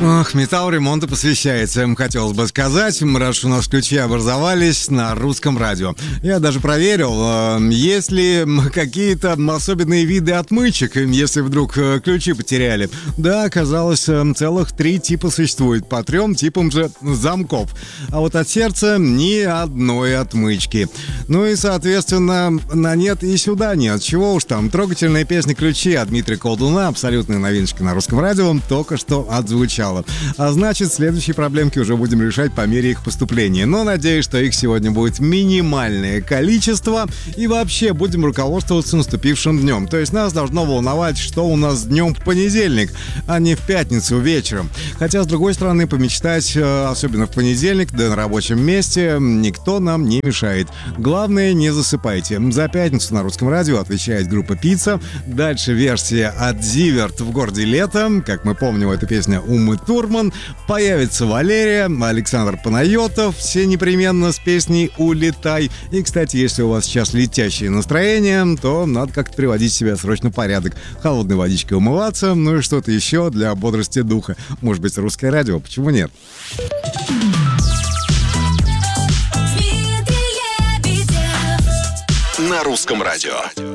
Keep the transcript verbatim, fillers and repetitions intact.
Ох, металл ремонту посвящается, хотелось бы сказать, раз уж у нас ключи образовались на русском радио. Я даже проверил, есть ли какие-то особенные виды отмычек, если вдруг ключи потеряли. Да, оказалось, целых три типа существует, по трем типам же замков. А вот от сердца ни одной отмычки. Ну и, соответственно, на нет и сюда нет. Чего уж там, трогательная песня «Ключи» от Дмитрия Колдуна, абсолютная новиночка на русском радио, только что отзвучала. А значит, следующие проблемки уже будем решать по мере их поступления. Но надеюсь, что их сегодня будет минимальное количество. И вообще будем руководствоваться наступившим днем. То есть нас должно волновать, что у нас днем в понедельник, а не в пятницу вечером. Хотя, с другой стороны, помечтать, особенно в понедельник, да на рабочем месте, никто нам не мешает. Главное, не засыпайте. За пятницу на русском радио отвечает группа «Пицца». Дальше версия от Зиверт «В городе лето». Как мы помним, эта песня «Умы Турман». Появится Валерия, Александр Панайотов, все непременно с песней «Улетай». И, кстати, если у вас сейчас летящее настроение, то надо как-то приводить себя срочно в порядок. Холодной водичкой умываться, ну и что-то еще для бодрости духа. Может быть, русское радио, почему нет? На русском радио.